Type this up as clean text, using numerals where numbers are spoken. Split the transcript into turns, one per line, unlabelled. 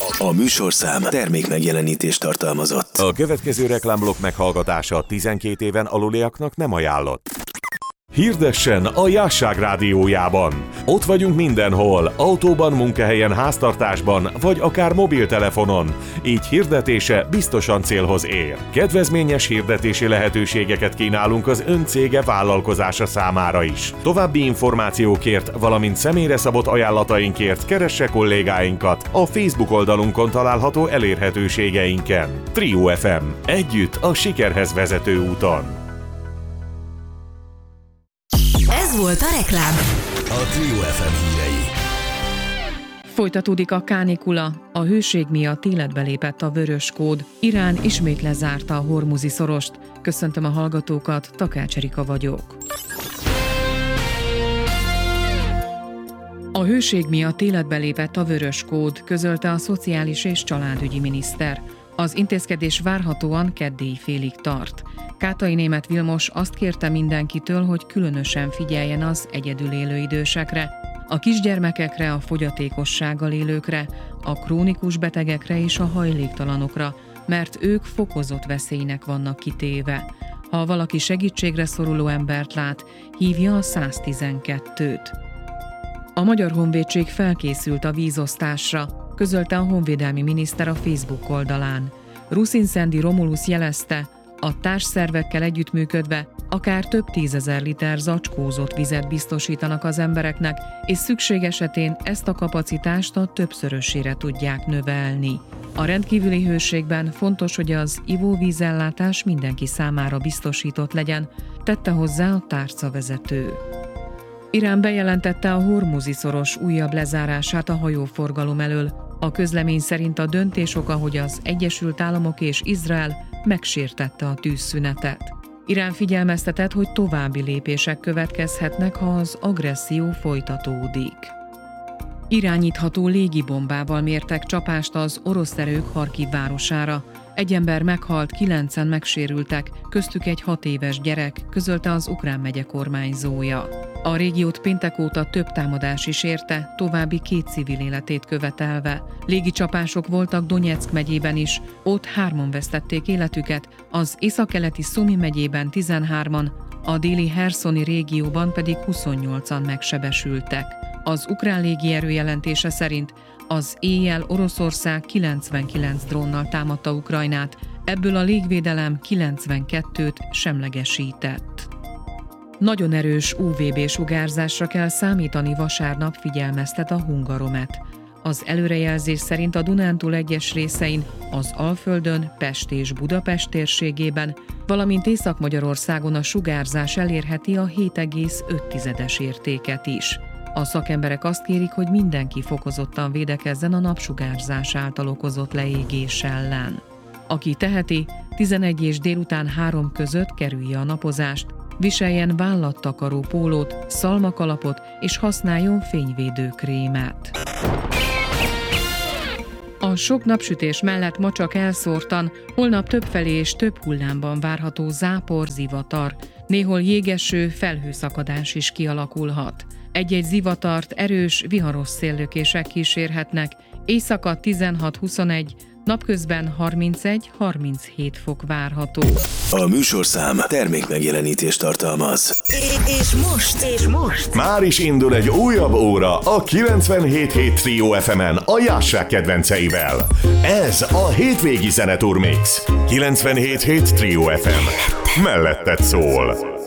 A műsorszám termékmegjelenítést tartalmazott.
A következő reklámblokk meghallgatása 12 éven aluliaknak nem ajánlott. Hirdessen a Jásság rádiójában. Ott vagyunk mindenhol, autóban, munkahelyen, háztartásban, vagy akár mobiltelefonon. Így hirdetése biztosan célhoz ér. Kedvezményes hirdetési lehetőségeket kínálunk az ön cége vállalkozása számára is. További információkért, valamint személyre szabott ajánlatainkért keresse kollégáinkat a Facebook oldalunkon található elérhetőségeinken. Trio FM. Együtt a sikerhez vezető úton.
Ez volt a reklám.
A Trio FM hírei.
Folytatódik a kánikula. A hőség miatt életbe lépett a vörös kód. Irán ismét lezárta a Hormuzi szorost. Köszöntöm a hallgatókat, Takács Erika vagyok. A hőség miatt életbe lépett a vörös kód, közölte a szociális és családügyi miniszter. Az intézkedés várhatóan keddi félig tart. Kátai Németh Vilmos azt kérte mindenkitől, hogy különösen figyeljen az egyedül élő idősekre, a kisgyermekekre, a fogyatékossággal élőkre, a krónikus betegekre és a hajléktalanokra, mert ők fokozott veszélynek vannak kitéve. Ha valaki segítségre szoruló embert lát, hívja a 112-t. A Magyar Honvédség felkészült a vízosztásra, közölte a honvédelmi miniszter a Facebook oldalán. Ruszinszendi Romulus jelezte, a társszervekkel együttműködve akár több 10 000 liter zacskózott vizet biztosítanak az embereknek, és szükség esetén ezt a kapacitást a többszörösére tudják növelni. A rendkívüli hőségben fontos, hogy az ivóvízellátás mindenki számára biztosított legyen, tette hozzá a tárcavezető. Irán bejelentette a Hormuzi szoros újabb lezárását a hajóforgalom elől. A közlemény szerint a döntés oka, hogy az Egyesült Államok és Izrael megsértette a tűzszünetet. Irán figyelmeztetett, hogy további lépések következhetnek, ha az agresszió folytatódik. Irányítható légibombával mértek csapást az orosz erők Harkiv városára. Egy ember meghalt, 9-en megsérültek, köztük egy 6 éves gyerek, közölte az ukrán megye kormányzója. A régiót péntek óta több támadás is érte, további 2 civil életét követelve. Légicsapások voltak Donyeck megyében is, ott 3-an vesztették életüket, az északkeleti Szumi megyében 13-an, a déli Herszoni régióban pedig 28-an megsebesültek. Az ukrán légierő jelentése szerint az éjjel Oroszország 99 drónnal támadta Ukrajnát, ebből a légvédelem 92-t semlegesített. Nagyon erős UVB-sugárzásra kell számítani vasárnap, figyelmeztet a Hungaromet. Az előrejelzés szerint a Dunántúl egyes részein, az Alföldön, Pest és Budapest térségében, valamint Észak-Magyarországon a sugárzás elérheti a 7,5-es értéket is. A szakemberek azt kérik, hogy mindenki fokozottan védekezzen a napsugárzás által okozott leégés ellen. Aki teheti, 11 és délután 3 között kerülje a napozást, viseljen vállattakaró pólót, szalmakalapot és használjon fényvédőkrémet. A sok napsütés mellett ma csak elszórtan, holnap többfelé és több hullámban várható zápor, zivatar. Néhol jégeső, felhőszakadás is kialakulhat. Egy-egy zivatart erős, viharos széllökések kísérhetnek, éjszaka 16-21, napközben 31-37 fok várható.
A műsorszám termékmegjelenítést tartalmaz.
És most
Már is indul egy újabb óra a 97.7 Trio FM-en a Jásság kedvenceivel. Ez a hétvégi zeneturmix. 97.7 Trio FM. Melletted szól.